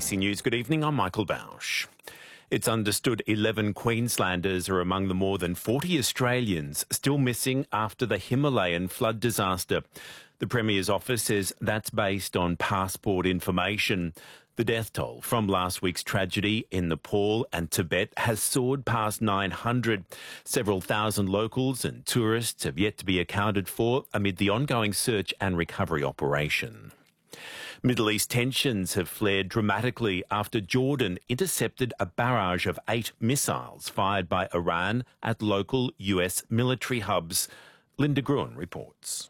ABC News, good evening. I'm Michael Bausch. It's understood 11 Queenslanders are among the more than 40 Australians still missing after the Himalayan flood disaster. The Premier's office says that's based on passport information. The death toll from last week's tragedy in Nepal and Tibet has soared past 900. Several thousand locals and tourists have yet to be accounted for amid the ongoing search and recovery operation. Middle East tensions have flared dramatically after Jordan intercepted a barrage of 8 missiles fired by Iran at local US military hubs. Linda Gruen reports.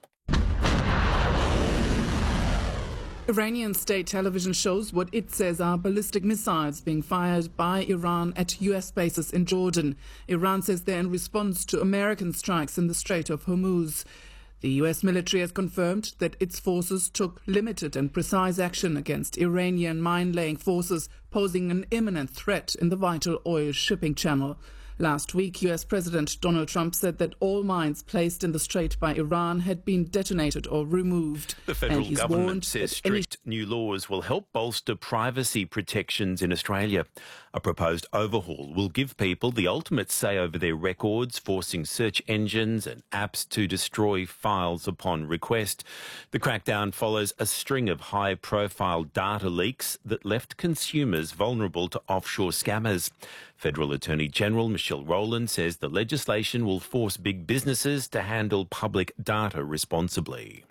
Iranian state television shows what it says are ballistic missiles being fired by Iran at US bases in Jordan. Iran says they're in response to American strikes in the Strait of Hormuz. The US military has confirmed that its forces took limited and precise action against Iranian mine-laying forces posing an imminent threat in the vital oil shipping channel. Last week, US President Donald Trump said that all mines placed in the strait by Iran had been detonated or removed. The federal government says strict new laws will help bolster privacy protections in Australia. A proposed overhaul will give people the ultimate say over their records, forcing search engines and apps to destroy files upon request. The crackdown follows a string of high-profile data leaks that left consumers vulnerable to offshore scammers. Federal Attorney General Michelle Rowland says the legislation will force big businesses to handle public data responsibly.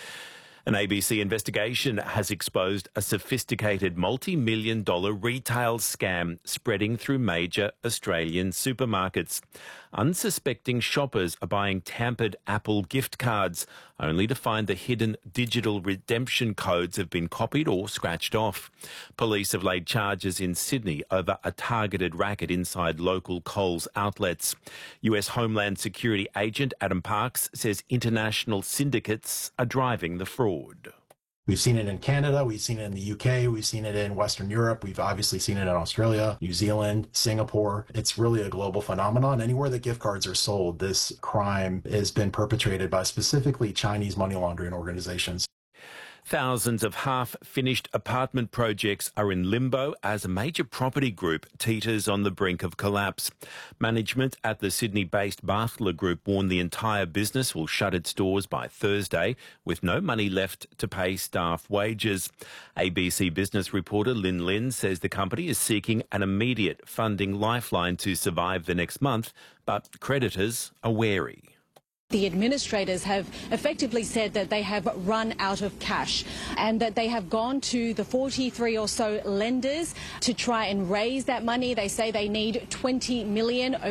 An ABC investigation has exposed a sophisticated multi-million-dollar retail scam spreading through major Australian supermarkets. Unsuspecting shoppers are buying tampered Apple gift cards, only to find the hidden digital redemption codes have been copied or scratched off. Police have laid charges in Sydney over a targeted racket inside local Coles outlets. US Homeland Security agent Adam Parks says international syndicates are driving the fraud. We've seen it in Canada, we've seen it in the UK, we've seen it in Western Europe, we've obviously seen it in Australia, New Zealand, Singapore. It's really a global phenomenon. Anywhere that gift cards are sold, this crime has been perpetrated by specifically Chinese money laundering organizations. Thousands of half-finished apartment projects are in limbo as a major property group teeters on the brink of collapse. Management at the Sydney-based Barthler Group warned the entire business will shut its doors by Thursday, with no money left to pay staff wages. ABC business reporter Lynn Lynn says the company is seeking an immediate funding lifeline to survive the next month, but creditors are wary. The administrators have effectively said that they have run out of cash and that they have gone to the 43 or so lenders to try and raise that money. They say they need $20 million.